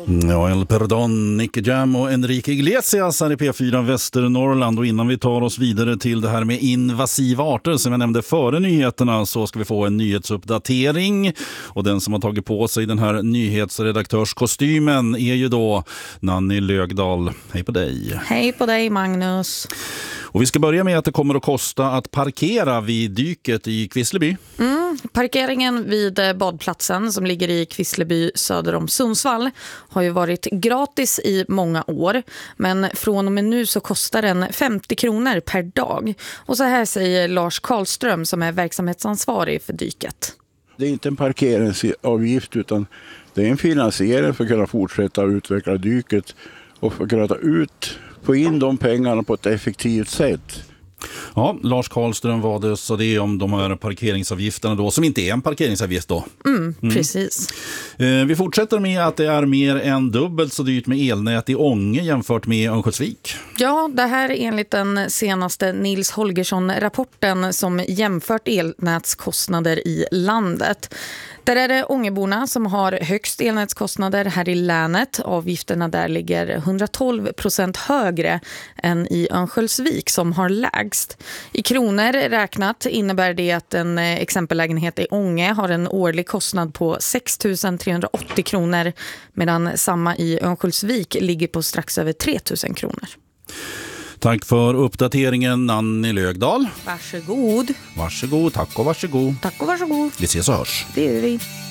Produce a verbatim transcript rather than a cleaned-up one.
Ja, El Perdón, Nicky Jam och Enrique Iglesias här i P fyra Västernorrland. Och innan vi tar oss vidare till det här med invasiva arter som jag nämnde före nyheterna, så ska vi få en nyhetsuppdatering. Och den som har tagit på sig den här nyhetsredaktörskostymen är ju då Nanny Lögdahl. Hej på dig. Hej på dig, Magnus. Och vi ska börja med att det kommer att kosta att parkera vid dyket i Kvissleby. Mm, parkeringen vid badplatsen som ligger i Kvissleby söder om Sundsvall har ju varit gratis i många år. Men från och med nu så kostar den femtio kronor per dag. Och så här säger Lars Karlström som är verksamhetsansvarig för dyket. Det är inte en parkeringsavgift utan det är en finansiering för att kunna fortsätta utveckla dyket och för att kunna ta ut, få in de pengarna på ett effektivt sätt. Ja, Lars Karlström var det, så det är om de här parkeringsavgifterna då, som inte är en parkeringsavgift då. Mm, mm. Precis. Eh, vi fortsätter med att det är mer än dubbelt så dyrt med elnät i Ånge jämfört med Örnsköldsvik. Ja, det här är enligt den senaste Nils Holgersson-rapporten som jämfört elnätskostnader i landet. Där är det Ångeborna som har högst elnätskostnader här i länet. Avgifterna där ligger hundratolv procent högre än i Örnsköldsvik som har lägst. I kronor räknat innebär det att en exempellägenhet i Ånge har en årlig kostnad på sex tusen trehundraåttio kronor medan samma i Örnsköldsvik ligger på strax över tre tusen kronor. Tack för uppdateringen, Nanny Lögdahl. Varsågod. Varsågod, tack och varsågod. Tack och varsågod. Vi ses och hörs. Det gör vi.